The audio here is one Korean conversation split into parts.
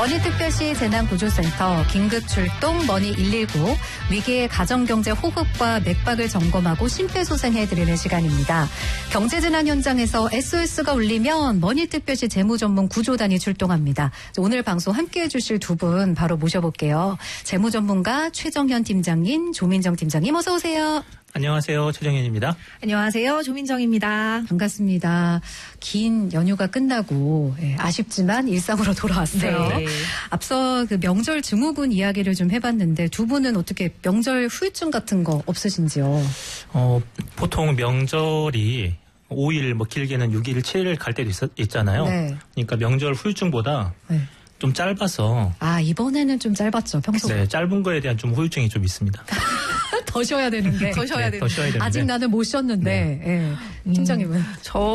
머니특별시 재난구조센터 긴급출동 머니119 위기의 가정경제 호흡과 맥박을 점검하고 심폐소생해드리는 시간입니다. 경제재난 현장에서 SOS가 울리면 머니특별시 재무전문 구조단이 출동합니다. 오늘 방송 함께해 주실 두 분 바로 모셔볼게요. 재무전문가 최정현 팀장님, 조민정 팀장님 어서 오세요. 안녕하세요. 최정현입니다. 안녕하세요. 조민정입니다. 반갑습니다. 긴 연휴가 끝나고 아쉽지만 일상으로 돌아왔어요. 네. 앞서 그 명절 증후군 이야기를 좀 해봤는데 두 분은 어떻게 명절 후유증 같은 거 없으신지요? 보통 명절이 5일, 길게는 6일, 7일 갈 때도 있잖아요. 네. 그러니까 명절 후유증보다 좀 짧아서. 이번에는 좀 짧았죠, 평소보다. 네, 짧은 거에 대한 좀 후유증이 좀 있습니다. 더 쉬어야 되는 게. 더 쉬어야 되는데. 아직 나는 못 쉬었는데. 팀장님은?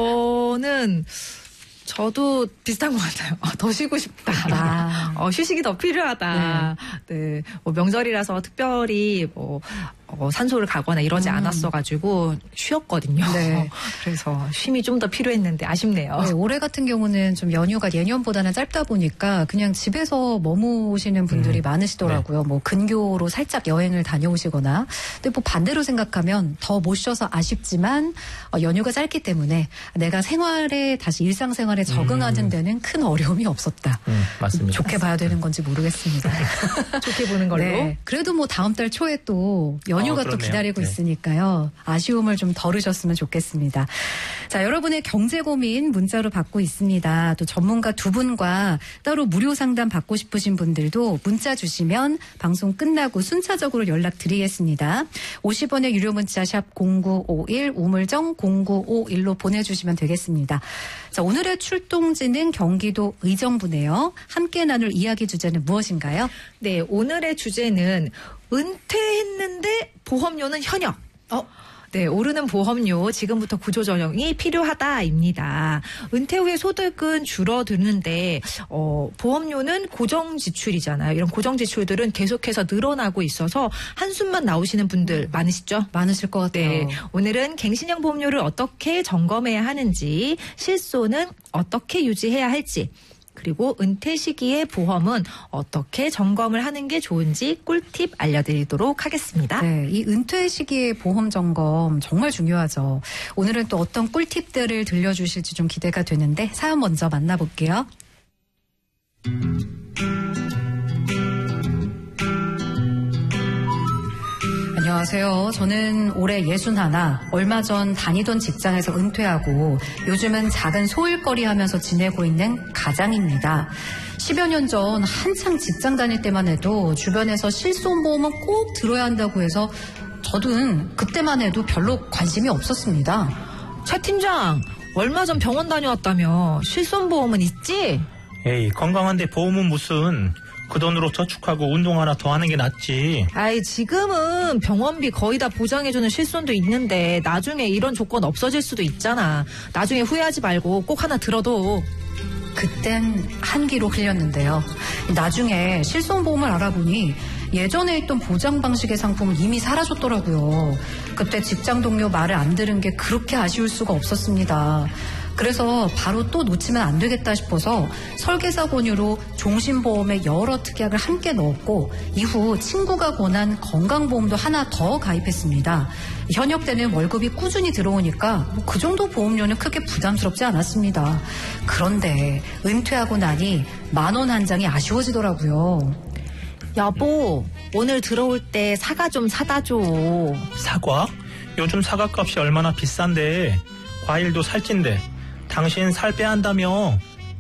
저도 비슷한 것 같아요. 더 쉬고 싶다. 휴식이 더 필요하다. 네. 명절이라서 특별히 산소를 가거나 이러지 않았어가지고 쉬었거든요. 네. 그래서 쉼이 좀 더 필요했는데 아쉽네요. 네, 올해 같은 경우는 좀 연휴가 예년보다는 짧다 보니까 그냥 집에서 머무시는 분들이 많으시더라고요. 네. 근교로 살짝 여행을 다녀오시거나. 근데 반대로 생각하면 더 못 쉬어서 아쉽지만 연휴가 짧기 때문에 내가 다시 일상생활에 적응하는 데는 큰 어려움이 없었다. 맞습니다. 좋게 봐야 되는 건지 모르겠습니다. 좋게 보는 걸로. 네. 그래도 다음 달 초에 또 연휴가 또 기다리고 있으니까요. 아쉬움을 좀 덜으셨으면 좋겠습니다. 자, 여러분의 경제 고민 문자로 받고 있습니다. 또 전문가 두 분과 따로 무료 상담 받고 싶으신 분들도 문자 주시면 방송 끝나고 순차적으로 연락드리겠습니다. 50원의 유료 문자 샵 0951 우물정 0951로 보내주시면 되겠습니다. 자, 오늘의 출동지는 경기도 의정부네요. 함께 나눌 이야기 주제는 무엇인가요? 네, 오늘의 주제는 은퇴했는데 보험료는 현역. 네, 오르는 보험료 지금부터 구조조정이 필요하다입니다. 은퇴 후에 소득은 줄어드는데 보험료는 고정 지출이잖아요. 이런 고정 지출들은 계속해서 늘어나고 있어서 한숨만 나오시는 분들 많으시죠? 많으실 것 같아요. 네, 오늘은 갱신형 보험료를 어떻게 점검해야 하는지, 실손은 어떻게 유지해야 할지, 그리고 은퇴 시기의 보험은 어떻게 점검을 하는 게 좋은지 꿀팁 알려드리도록 하겠습니다. 네, 이 은퇴 시기의 보험 점검 정말 중요하죠. 오늘은 또 어떤 꿀팁들을 들려주실지 좀 기대가 되는데 사연 먼저 만나볼게요. 안녕하세요. 저는 올해 61, 얼마 전 다니던 직장에서 은퇴하고 요즘은 작은 소일거리 하면서 지내고 있는 가장입니다. 10여 년 전 한창 직장 다닐 때만 해도 주변에서 실손보험은 꼭 들어야 한다고 해서 저도 그때만 해도 별로 관심이 없었습니다. 차 팀장, 얼마 전 병원 다녀왔다며 실손보험은 있지? 에이, 건강한데 보험은 무슨... 그 돈으로 저축하고 운동 하나 더 하는 게 낫지. 지금은 병원비 거의 다 보장해주는 실손도 있는데 나중에 이런 조건 없어질 수도 있잖아. 나중에 후회하지 말고 꼭 하나 들어둬. 그땐 한기로 흘렸는데요. 나중에 실손보험을 알아보니 예전에 있던 보장 방식의 상품은 이미 사라졌더라고요. 그때 직장 동료 말을 안 들은 게 그렇게 아쉬울 수가 없었습니다. 그래서 바로 또 놓치면 안 되겠다 싶어서 설계사 권유로 종신보험에 여러 특약을 함께 넣었고 이후 친구가 권한 건강보험도 하나 더 가입했습니다. 현역 때는 월급이 꾸준히 들어오니까 그 정도 보험료는 크게 부담스럽지 않았습니다. 그런데 은퇴하고 나니 10,000원 한 장이 아쉬워지더라고요. 여보, 오늘 들어올 때 사과 좀 사다 줘. 사과? 요즘 사과값이 얼마나 비싼데. 과일도 살찐데. 당신 살 빼야 한다며